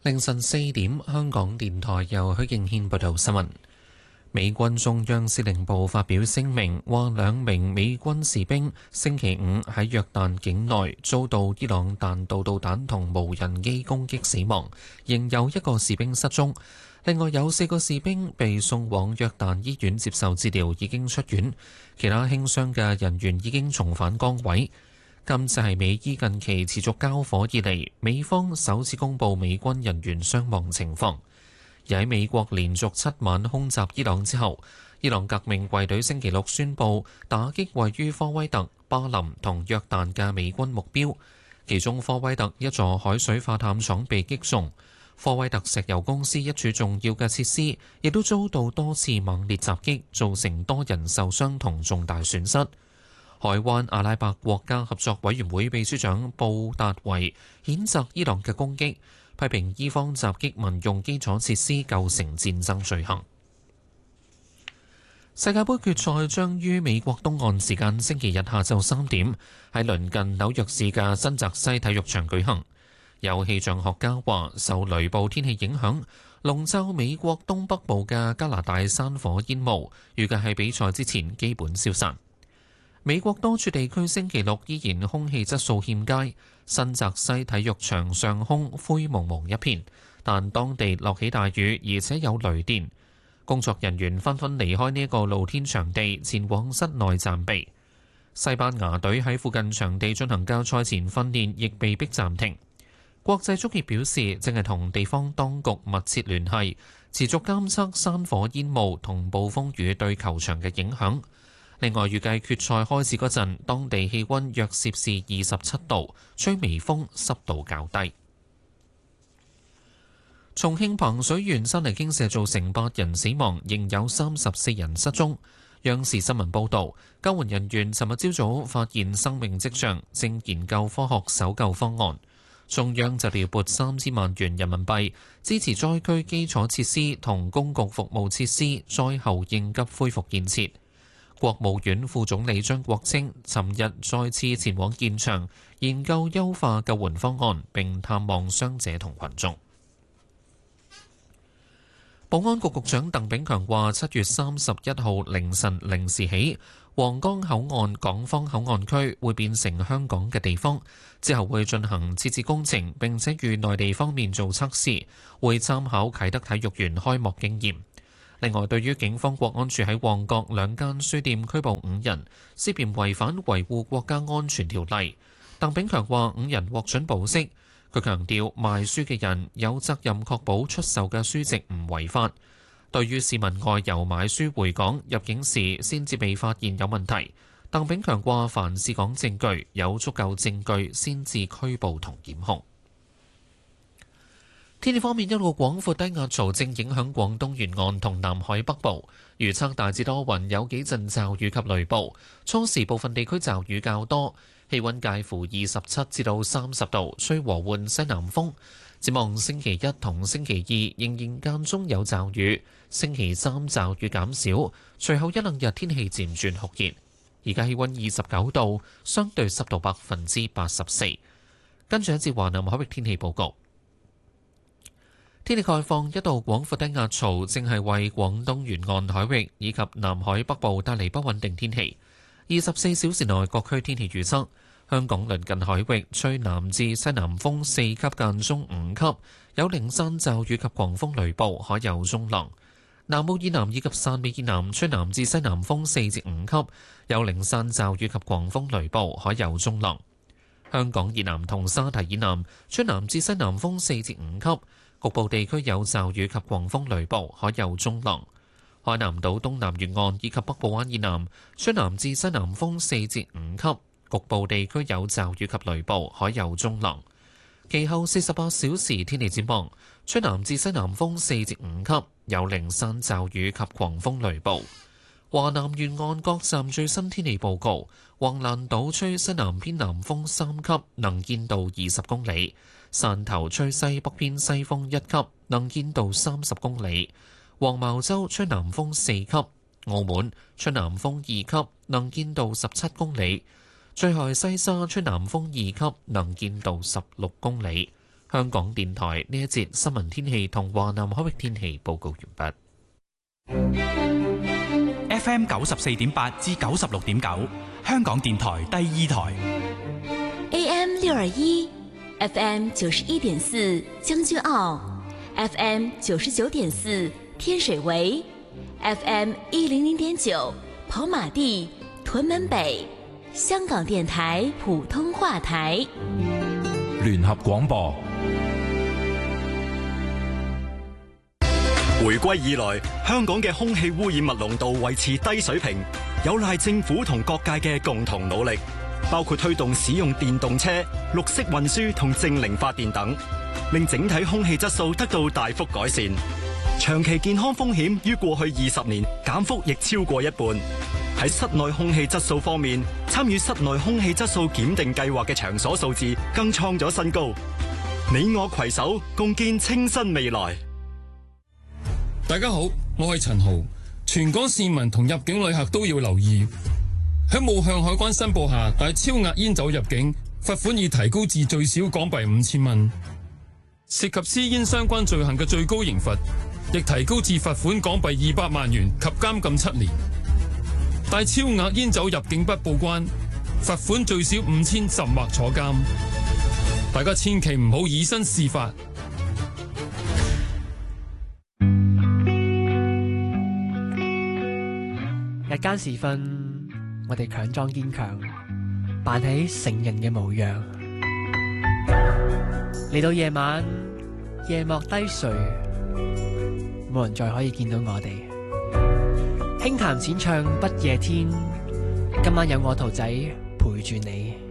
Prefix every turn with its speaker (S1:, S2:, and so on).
S1: 凌晨4點，香港電台由許敬軒報道新聞。美軍中央司令部發表聲明，話兩名美軍士兵星期五喺約旦境內遭到伊朗彈道導彈同無人機攻擊死亡，仍有一個士兵失蹤。另外有4個士兵被送往約旦醫院接受治療，已經出院。其他輕傷嘅人員已經重返崗位。今次係美伊近期持續交火以嚟，美方首次公布美軍人員傷亡情況。而喺美國連續7晚空襲伊朗之後，伊朗革命衛隊星期六宣布打擊位於科威特、巴林同約旦嘅美軍目標，其中科威特一座海水化淡廠被擊中，科威特石油公司一處重要嘅設施亦都遭到多次猛烈襲擊，造成多人受傷同重大損失。海灣阿拉伯國家合作委員會秘書長布達維譴責伊朗嘅攻擊，批評伊方襲擊民用基礎設施構成戰爭罪行。世界盃決賽將於美國東岸時間星期日下晝3點喺鄰近紐約市嘅新澤西體育場舉行。有氣象學家話，受雷暴天氣影響，籠罩美國東北部嘅加拿大山火煙霧，預計喺比賽之前基本消散。美國多處地區星期六依然空氣質素欠佳，新澤西體育場上空灰蒙蒙一片，但當地落起大雨，而且有雷電。工作人員紛紛離開呢一個露天場地，前往室內暫避。西班牙隊喺附近場地進行嘅賽前訓練，亦被迫暫停。國際足協表示，正係同地方當局密切聯繫，持續監測山火煙霧同暴風雨對球場嘅影響。另外，預計決賽開始嗰陣，當地氣温約攝氏27度，吹微風，濕度較低。重慶彭水縣山泥傾瀉造成8人死亡，仍有34人失蹤。央視新聞報導，救援人員尋日朝早發現生命跡象，正研究科學搜救方案。中央就調撥3000萬元人民幣，支持災區基礎設施同公共服務設施災後應急恢復建設。國務院副總理張國清尋日再次前往現場，研究優化救援方案，並探望傷者同群眾。保安局局長鄧炳強話：7月31號凌晨0時起，皇崗口岸港方口岸區會變成香港嘅地方，之後會進行設置工程，並且與內地方面做測試，會參考啟德體育園開幕經驗。另外，對於警方國安處喺旺角2間書店拘捕5人，涉嫌違反維護國家安全條例，鄧炳強話5人獲准保釋。佢強調，賣書嘅人有責任確保出售嘅書籍唔違法。對於市民外遊買書回港入境時先至被發現有問題，鄧炳強話凡事講證據，有足夠證據先至拘捕同檢控。天氣方面，一個廣闊低壓槽正影響廣東沿岸同南海北部，預測大致多雲，有幾陣驟雨及雷暴。初時部分地區驟雨較多，氣溫介乎27至到30度，吹和緩西南風。展望星期一同星期二仍然間中有驟雨，星期三驟雨減少，隨後1-2日天氣漸轉酷熱。而家氣溫29度，相對濕度84%。跟住一節華南海域天氣報告。天氣概況，一道廣闊低壓槽正係為廣東沿岸海域以及南海北部帶嚟不穩定天氣。24小時內各區天氣預測：香港鄰近海域吹南至西南風4級間中5級，有零散驟雨及狂風雷暴，海有中浪。南澳以南以及汕尾以南吹南至西南風4至5級，有零散驟雨及狂風雷暴，海有中浪。香港以南同沙堤以南吹南至西南風4至5級。局部地區有驟雨及狂風雷暴，海有中浪。海南島東南沿岸以及北部灣以南吹南至西南風4至5級，局部地區有驟雨及雷暴，海有中浪。其後48小時天氣展望，吹南至西南風4至5級，有零散驟雨及狂風雷暴。華南沿岸各站最新天氣報告：橫瀾島吹西南偏南風3級，能見度20公里；汕頭吹西北偏西風1級，能見度30公里；黃茅洲吹南風4級；澳門吹南風2級，能見度17公里；醉海西沙吹南風2級，能見度16公里； 香港電台呢一節新聞天氣同華南海域天氣報告完畢。
S2: FM 94.8至96.9，香港電台第二台。
S3: AM 621 FM 91.4將軍澳 FM 99.4天水圍 FM 100.9跑馬地屯門北，香港電台普通話台。
S4: 聯合廣播。
S5: 回歸以來，香港嘅空氣污染物濃度維持低水平，有賴政府同各界嘅共同努力，包括推動使用電動車、綠色運輸同淨零發電等，令整體空氣質素得到大幅改善。長期健康風險於過去20年減幅亦超過一半。喺室內空氣質素方面，參與室內空氣質素檢定計劃嘅場所數字更創咗新高。你我攜手共建清新未來。
S6: 大家好，我係陳豪。全港市民同入境旅客都要留意，喺冇向海關申報下帶超額煙酒入境，罰款已提高至最少港幣5000蚊。涉及私煙相關罪行嘅最高刑罰亦提高至罰款港幣200萬元及監禁7年。帶超額煙酒入境不報關，罰款最少5000甚或坐監。大家千祈唔好以身試法。
S7: 日間時分，我哋強裝堅強，扮起成人嘅模樣。嚟到夜晚，夜幕低垂，冇人再可以見到我哋。輕談淺唱不夜天，今晚有我圖仔陪住你。